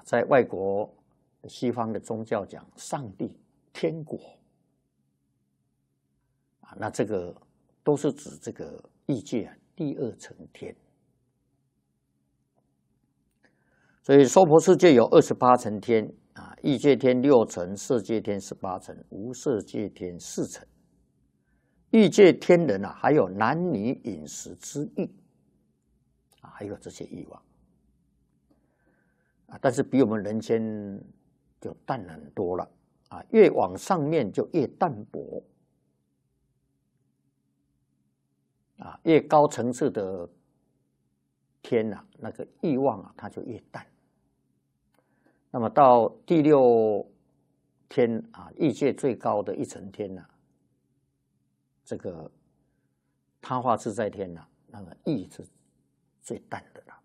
在外国西方的宗教讲上帝、天国那这个都是指这个异界第二层天。所以娑婆世界有28层天异界天6层，色界天18层，无色界天4层。异界天人还有男女饮食之欲还有这些欲望但是比我们人间就淡很多了越往上面就越淡薄越高层次的天那个欲望它就越淡。那么到第6天异界最高的一层天这个他化自在天那个欲是最淡的了。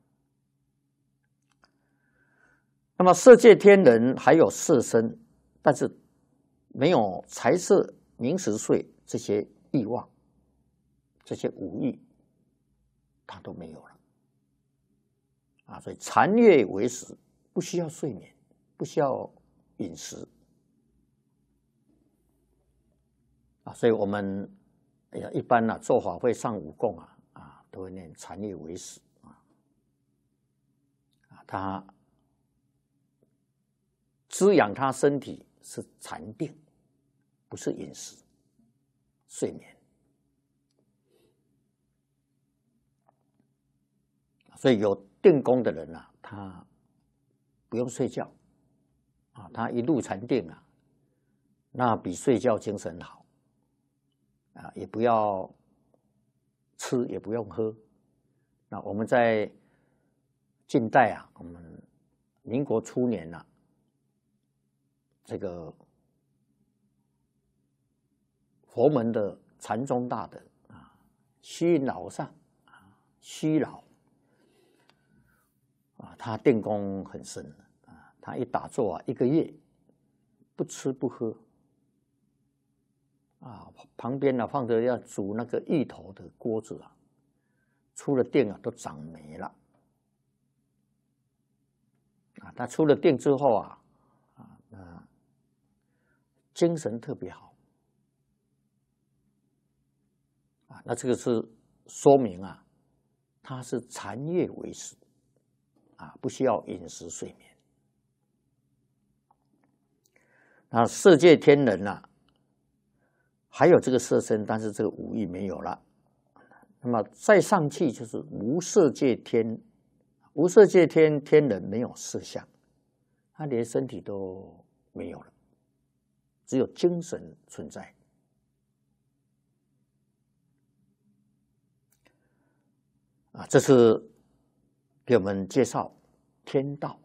那么色界天人还有色身，但是没有财色名食睡这些欲望，这些五欲他都没有了所以禅悦为食，不需要睡眠，不需要饮食所以我们一般做法会上午供都会念禅悦为食他滋养他身体是禅定，不是饮食睡眠。所以有定功的人他不用睡觉他一入禅定那比睡觉精神好也不要吃，也不用喝。那我们在近代我们民国初年这个佛门的禅宗大德虚云老上虚老他定功很深他一打坐1个月不吃不喝旁边放着要煮那个芋头的锅子出了定都长霉了他出了定之后精神特别好那这个是说明他是禅悦为食不需要饮食睡眠。那色界天人还有这个色身，但是这个五欲没有了。那么再上去就是无色界天，无色界天天人没有色相，他连身体都没有了，只有精神存在。这是给我们介绍天道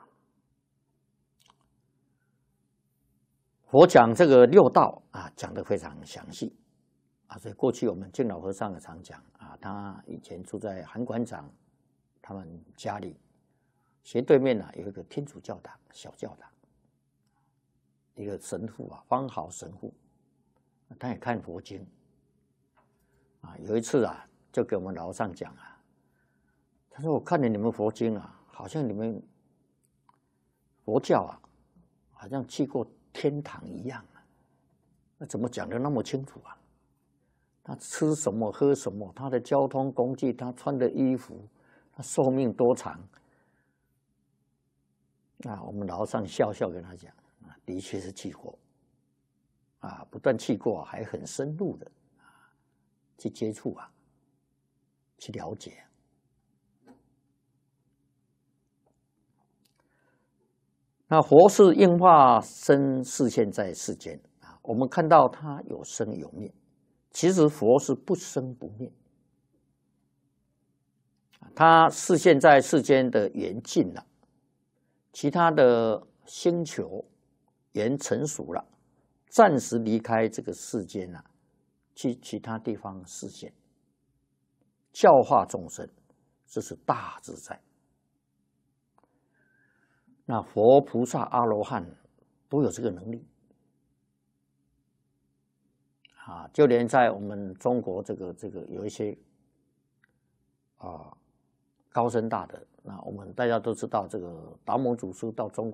佛讲这个6道讲得非常详细所以过去我们净老和尚也常讲他以前住在韩馆长他们家里斜对面有一个天主教堂小教堂，一个神父方好神父他也看佛经有一次就给我们老和尚讲他说我看了你们佛经好像你们佛教好像去过天堂一样那怎么讲得那么清楚他吃什么喝什么，他的交通工具，他穿的衣服，他寿命多长我们老和尚笑笑跟他讲的确是去过不但去过还很深入的去接触去了解那佛是应化身示现在世间我们看到他有生有灭，其实佛是不生不灭，他示现在世间的缘尽了，其他的星球缘成熟了，暂时离开这个世间去其他地方示现，教化众生，这是大自在。那佛菩萨阿罗汉都有这个能力就连在我们中国这个有一些高深大德。那我们大家都知道，这个达摩祖师到中国。